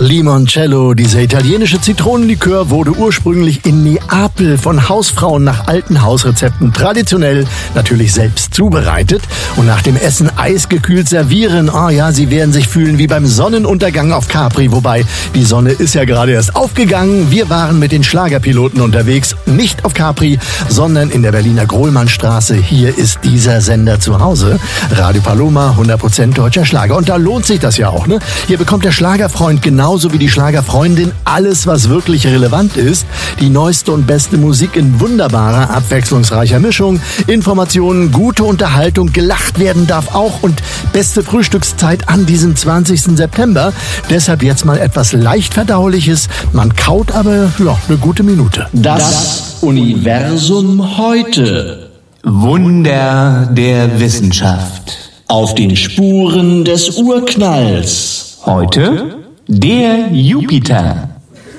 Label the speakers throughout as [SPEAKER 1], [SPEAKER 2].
[SPEAKER 1] Limoncello, dieser italienische Zitronenlikör, wurde ursprünglich in Neapel von Hausfrauen nach alten Hausrezepten traditionell natürlich selbst zubereitet und nach dem Essen eisgekühlt servieren. Oh ja, Sie werden sich fühlen wie beim Sonnenuntergang auf Capri, wobei die Sonne ist ja gerade erst aufgegangen. Wir waren mit den Schlagerpiloten unterwegs, nicht auf Capri, sondern in der Berliner Grohlmannstraße. Hier ist dieser Sender zu Hause. Radio Paloma, 100% deutscher Schlager. Und da lohnt sich das ja auch, ne? Hier bekommt der Schlagerfreund genauso wie die Schlagerfreundin alles, was wirklich relevant ist. Die neueste und beste Musik in wunderbarer, abwechslungsreicher Mischung. Informationen, gute Unterhaltung, gelacht werden darf auch und beste Frühstückszeit an diesem 20. September. Deshalb jetzt mal etwas leicht Verdauliches. Man kaut aber, ja, eine gute Minute.
[SPEAKER 2] Das Universum heute. Wunder der Wissenschaft. Auf den Spuren des Urknalls. Heute der Jupiter.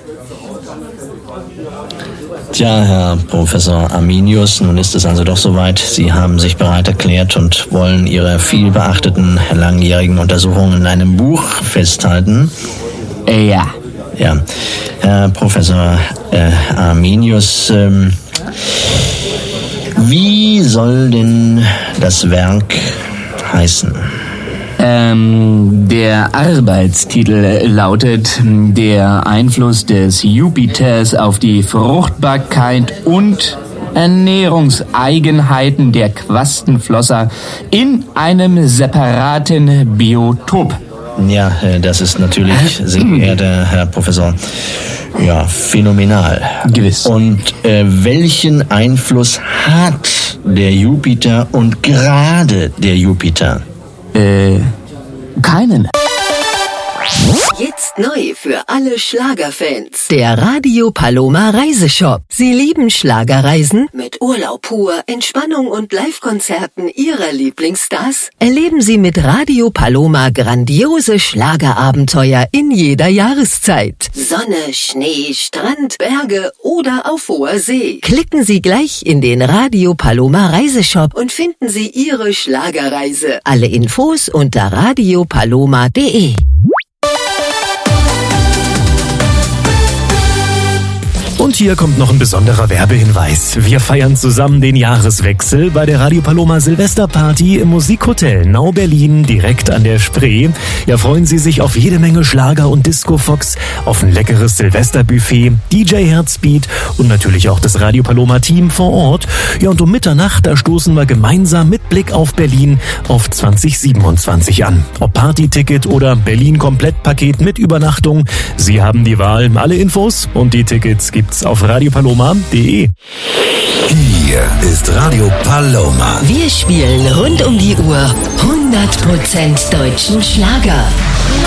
[SPEAKER 3] Tja, Herr Professor Arminius, nun ist es also doch soweit. Sie haben sich bereit erklärt und wollen Ihre viel beachteten langjährigen Untersuchungen in einem Buch festhalten.
[SPEAKER 2] Ja.
[SPEAKER 3] Ja, Herr Professor Arminius, wie soll denn das Werk heißen?
[SPEAKER 2] Der Arbeitstitel lautet Der Einfluss des Jupiters auf die Fruchtbarkeit und Ernährungseigenheiten der Quastenflosser in einem separaten Biotop.
[SPEAKER 3] Ja, das ist natürlich, sehr geehrter Herr Professor, ja, phänomenal.
[SPEAKER 2] Gewiss.
[SPEAKER 3] Und welchen Einfluss hat der Jupiter und gerade der Jupiter?
[SPEAKER 2] Keinen.
[SPEAKER 4] Jetzt neu für alle Schlagerfans. Der Radio Paloma Reiseshop. Sie lieben Schlagerreisen? Mit Urlaub pur, Entspannung und Live-Konzerten Ihrer Lieblingsstars? Erleben Sie mit Radio Paloma grandiose Schlagerabenteuer in jeder Jahreszeit. Sonne, Schnee, Strand, Berge oder auf hoher See. Klicken Sie gleich in den Radio Paloma Reiseshop und finden Sie Ihre Schlagerreise. Alle Infos unter radiopaloma.de.
[SPEAKER 5] Und hier kommt noch ein besonderer Werbehinweis. Wir feiern zusammen den Jahreswechsel bei der Radio Paloma Silvesterparty im Musikhotel Nau Berlin direkt an der Spree. Ja, freuen Sie sich auf jede Menge Schlager und Disco-Fox, auf ein leckeres Silvesterbuffet, DJ Herzbeat und natürlich auch das Radio Paloma Team vor Ort. Ja, und um Mitternacht, da stoßen wir gemeinsam mit Blick auf Berlin auf 2027 an. Ob Partyticket oder Berlin-Komplettpaket mit Übernachtung, Sie haben die Wahl. Alle Infos und die Tickets gibt's auf radiopaloma.de.
[SPEAKER 6] Hier ist Radio Paloma.
[SPEAKER 4] Wir spielen rund um die Uhr 100% deutschen Schlager.